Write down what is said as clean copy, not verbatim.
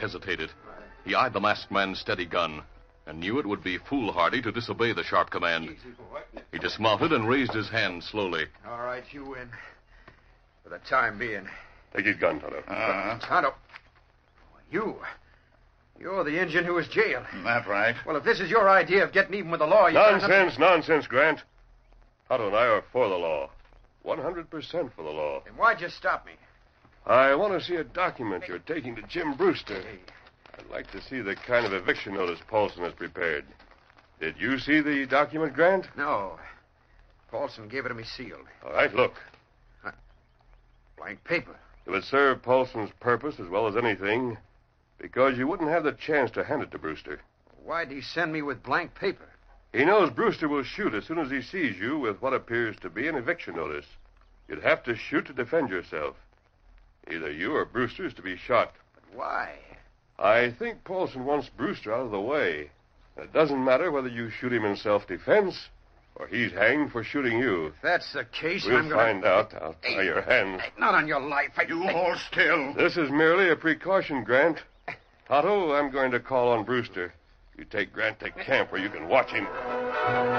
hesitated. He eyed the masked man's steady gun and knew it would be foolhardy to disobey the sharp command. Easy, boy. He dismounted and raised his hand slowly. All right, you win. For the time being. Take his gun, Tonto. Tonto. You're the Indian who was jailed. That's right. Well, if this is your idea of getting even with the law, you Nonsense, Grant. Tonto and I are for the law. 100% for the law. Then why'd you stop me? I want to see a document you're taking to Jim Brewster. I'd like to see the kind of eviction notice Paulson has prepared. Did you see the document, Grant? No. Paulson gave it to me sealed. All right, look. Blank paper. It would serve Paulson's purpose as well as anything, because you wouldn't have the chance to hand it to Brewster. Why'd he send me with blank paper? He knows Brewster will shoot as soon as he sees you with what appears to be an eviction notice. You'd have to shoot to defend yourself. Either you or Brewster is to be shot. But why? I think Paulson wants Brewster out of the way. It doesn't matter whether you shoot him in self-defense or he's hanged for shooting you. If that's the case, We'll I'm going to... find out. I'll tie your hands. Not on your life. You hold still. This is merely a precaution, Grant. Tonto, I'm going to call on Brewster. You take Grant to camp where you can watch him.